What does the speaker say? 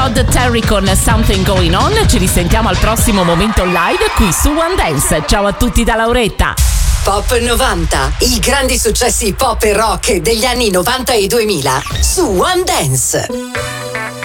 Todd Terry con Something Going On. Ci risentiamo al prossimo momento live qui su One Dance. Ciao a tutti da Lauretta. Pop 90, i grandi successi pop e rock degli anni 90 e 2000 su One Dance.